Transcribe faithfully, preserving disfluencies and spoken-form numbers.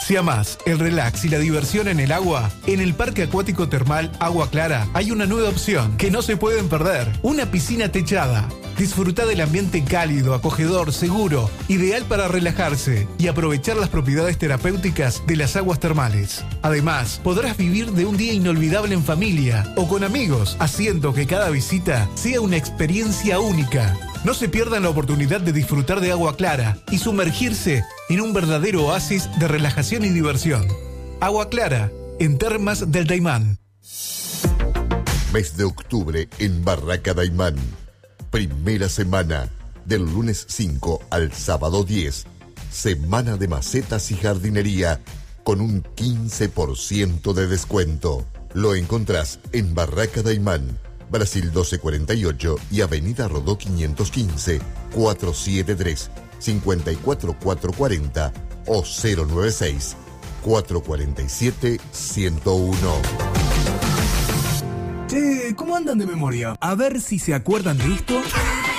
Si amás el relax y la diversión en el agua, en el Parque Acuático Termal Agua Clara hay una nueva opción que no se pueden perder. Una piscina techada. Disfruta del ambiente cálido, acogedor, seguro, ideal para relajarse y aprovechar las propiedades terapéuticas de las aguas termales. Además, podrás vivir de un día inolvidable en familia o con amigos, haciendo que cada visita sea una experiencia única. No se pierdan la oportunidad de disfrutar de agua clara y sumergirse en un verdadero oasis de relajación y diversión. Agua Clara, en Termas del Daymán. Mes de octubre en Barraca Daymán. Primera semana, del lunes cinco al sábado diez. Semana de macetas y jardinería con un quince por ciento de descuento. Lo encontrás en Barraca Daymán, Brasil doce cuarenta y ocho y Avenida Rodó quinientos quince, cuatrocientos setenta y tres, cincuenta y cuatro cuatrocientos cuarenta o cero noventa y seis, cuatrocientos cuarenta y siete, ciento uno. Che, ¿cómo andan de memoria? A ver si se acuerdan de esto.